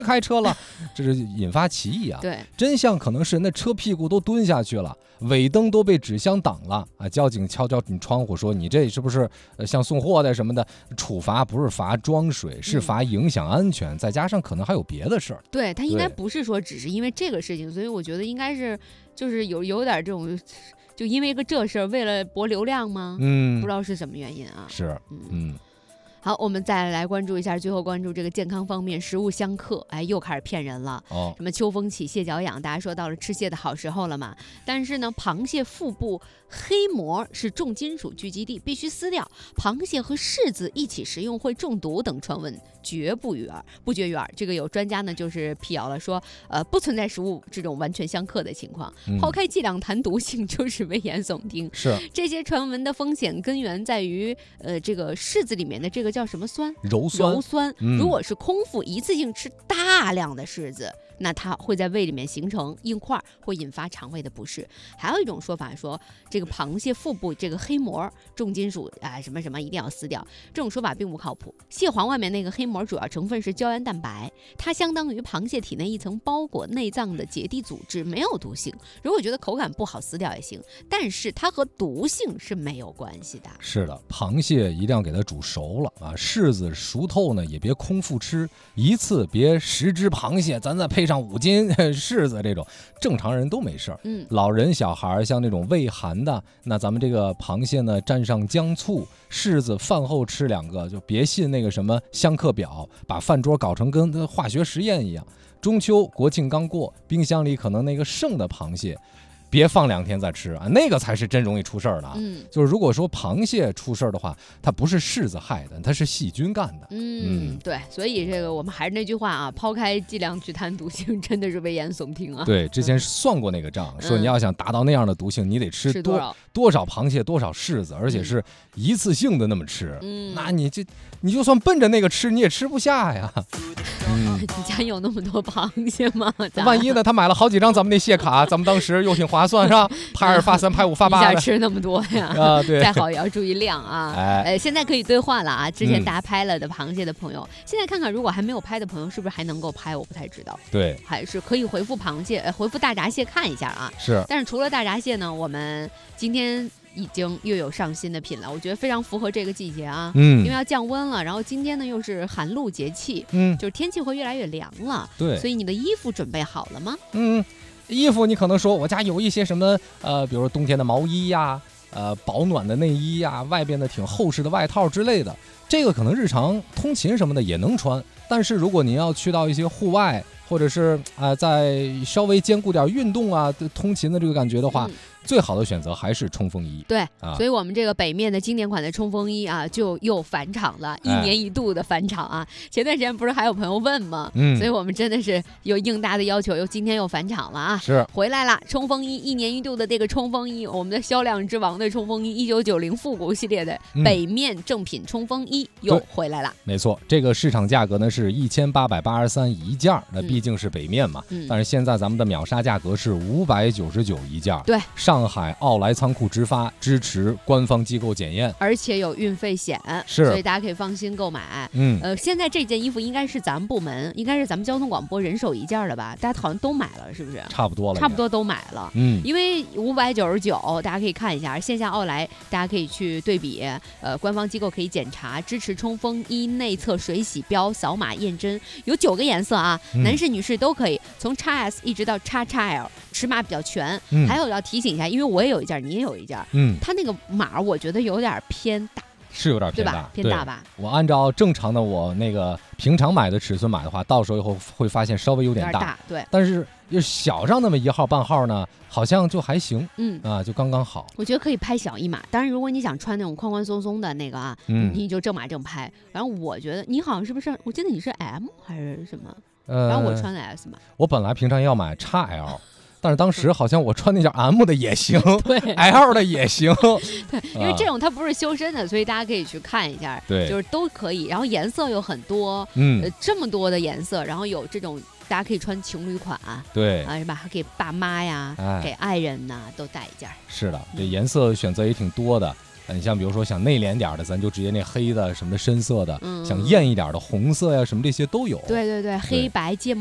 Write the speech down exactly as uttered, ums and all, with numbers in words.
开车了，这是引发歧义啊。 对， 真相可能是人的车屁股都蹲下去了，尾灯都被纸箱挡了啊！交警敲敲你窗户说你这是不是呃像送货的什么的？处罚不是罚装水，是罚影响安全，嗯、再加上可能还有别的事儿。 对他应该不是说只是因为这个事情，所以我觉得应该是就是有有点这种。就因为一个这事儿，为了博流量吗？嗯，不知道是什么原因啊。 是，嗯。嗯好，我们再来关注一下，最后关注这个健康方面，食物相克，哎，又开始骗人了。哦，什么秋风起，蟹脚痒，大家说到了吃蟹的好时候了嘛？但是呢，螃蟹腹部黑膜是重金属聚集地，必须撕掉。螃蟹和柿子一起食用会中毒等传闻绝不于耳，不绝于耳。这个有专家呢，就是辟谣了，说，呃，不存在食物这种完全相克的情况。嗯、抛开剂量谈毒性，就是危言耸听。 是这些传闻的风险根源在于，呃，这个柿子里面的这个叫什么酸？ 鞣酸。 鞣酸，嗯、如果是空腹一次性吃大量的柿子，那它会在胃里面形成硬块，会引发肠胃的不适。还有一种说法说，这个螃蟹腹部这个黑膜重金属啊什么什么一定要撕掉，这种说法并不靠谱。蟹黄外面那个黑膜主要成分是胶原蛋白，它相当于螃蟹体内一层包裹内脏的结缔组织，没有毒性。如果觉得口感不好撕掉也行，但是它和毒性是没有关系的。 是的，螃蟹一定要给它煮熟了啊，柿子熟透呢也别空腹吃，一次别十只螃蟹，咱再配上五斤柿子，这种正常人都没事儿。嗯，老人小孩像那种胃寒的，那咱们这个螃蟹呢蘸上姜醋，柿子饭后吃两个，就别信那个什么相克表，把饭桌搞成跟化学实验一样。中秋国庆刚过，冰箱里可能那个剩的螃蟹别放两天再吃啊，那个才是真容易出事儿的啊。嗯，就是如果说螃蟹出事儿的话，它不是柿子害的，它是细菌干的。 嗯，嗯对，所以这个我们还是那句话啊，抛开剂量去谈毒性，真的是危言耸听啊。 对，之前算过那个账，嗯、说你要想达到那样的毒性，你得吃多多少多少螃蟹，多少柿子，而且是一次性的那么吃。嗯，那你这你就算奔着那个吃，你也吃不下呀。 嗯，你家有那么多螃蟹吗？ 万一呢？他买了好几张咱们那蟹卡，咱们当时又挺划算，是吧？拍二发三，拍五发八的， 一下吃那么多呀？ 啊，对， 再好也要注意量啊。哎，呃，现在可以兑换了啊。之前大家拍了的螃蟹的朋友，嗯、现在看看如果还没有拍的朋友，是不是还能够拍？我不太知道。 对， 还是可以回复螃蟹，呃，回复大闸蟹看一下啊。 是。 但是除了大闸蟹呢，我们今天已经又有上新的品了，我觉得非常符合这个季节啊。嗯，因为要降温了，然后今天呢又是寒露节气，嗯，就是天气会越来越凉了。 对， 所以你的衣服准备好了吗？ 嗯，衣服你可能说我家有一些什么呃，比如冬天的毛衣呀，呃，保暖的内衣呀，外边的挺厚实的外套之类的，这个可能日常通勤什么的也能穿。但是如果您要去到一些户外，或者是啊、呃，在稍微兼顾点运动啊、通勤的这个感觉的话，嗯、最好的选择还是冲锋衣。 对、 啊， 所以我们这个北面的经典款的冲锋衣啊，就又返场了，一年一度的返场啊。哎、前段时间不是还有朋友问吗？嗯，所以我们真的是有应大的要求，又今天又返场了啊， 是回来了。冲锋衣一年一度的这个冲锋衣，我们的销量之王的冲锋衣，一九九零复古系列的北面正品冲锋衣又回来了。 嗯、没错，这个市场价格呢是一千八百八十三一件，那毕竟是北面嘛。嗯，但是现在咱们的秒杀价格是五百九十九一件。 对， 上海奥莱仓库直发，支持官方机构检验， 而且有运费险， 是， 所以大家可以放心购买。嗯，呃，现在这件衣服应该是咱们部门，应该是咱们交通广播人手一件的吧？大家好像都买了，是不是？ 差不多了， 差不多都买了。嗯，因为五百九十九，大家可以看一下线下奥莱，大家可以去对比。呃，官方机构可以检查，支持冲锋衣内侧水洗标，扫码验真，有九个颜色啊，嗯、男士女士都可以。从 X S 一直到 X X L， 尺码比较全。嗯、还有要提醒一下，因为我也有一件，你也有一件，嗯，它那个码我觉得有点偏大， 是有点偏大， 对吧？偏大吧？ 我按照正常的我那个平常买的尺寸买的话，到时候以后会发现稍微有点大， 有点大对。 但是要小上那么一号半号呢，好像就还行，嗯啊，就刚刚好。 我觉得可以拍小一码，当然如果你想穿那种宽宽松松的那个啊，嗯、你就正码正拍。然后我觉得你好像是不是？我记得你是 M 还是什么？呃，然后我穿的 S 嘛。 我本来平常要买 X L。但是当时好像我穿那件 M 的也行， 对 ，L 的也行， 对，因为这种它不是修身的，所以大家可以去看一下， 对， 就是都可以。然后颜色有很多，嗯、呃，这么多的颜色，然后有这种大家可以穿情侣款， 对， 啊，是吧？还给爸妈呀，哎、给爱人呐都带一件。 是的，这颜色选择也挺多的。 你像比如说想内敛点的，咱就直接那黑的什么的深色的， 嗯、 想艳一点的红色呀什么这些都有。 对对对，黑白芥末。